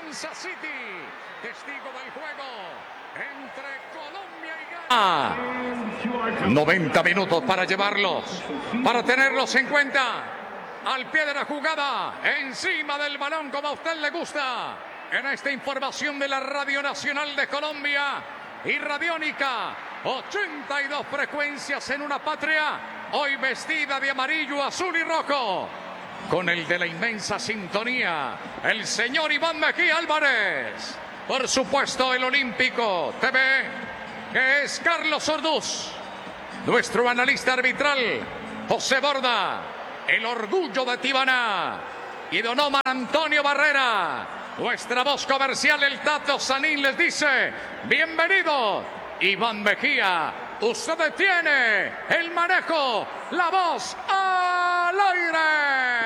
Kansas City. Testigo del juego entre Colombia y Ghana. 90 minutos para llevarlos, para tenerlos en cuenta. Al pie de la jugada, encima del balón como a usted le gusta. En esta información de la Radio Nacional de Colombia y Radiónica, 82 frecuencias en una patria, hoy vestida de amarillo, azul y rojo. Con el de la inmensa sintonía, el señor Iván Mejía Álvarez. Por supuesto, el Olímpico TV, que es Carlos Orduz. Nuestro analista arbitral, José Borda. El orgullo de Tibana. Y don Omar Antonio Barrera. Nuestra voz comercial, el Tato Sanín, les dice: bienvenido, Iván Mejía. Usted tiene el manejo, la voz.